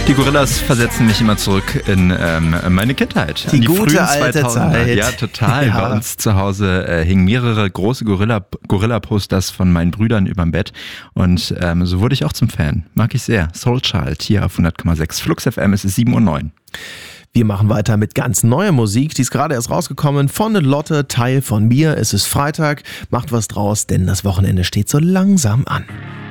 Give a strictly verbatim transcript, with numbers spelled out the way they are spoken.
Die Gorillas versetzen mich immer zurück in ähm, meine Kindheit. Die, die gute frühen alte zweitausender. Zeit. Ja, total. Ja. Bei uns zu Hause äh, hingen mehrere große Gorilla, Gorilla-Posters von meinen Brüdern überm Bett. Und ähm, so wurde ich auch zum Fan. Mag ich sehr. Soul Child hier auf hundert Komma sechs Flux F M. Es ist sieben Uhr neun. Wir machen weiter mit ganz neuer Musik. Die ist gerade erst rausgekommen von Lotte, Teil von mir. Es ist Freitag. Macht was draus, denn das Wochenende steht so langsam an.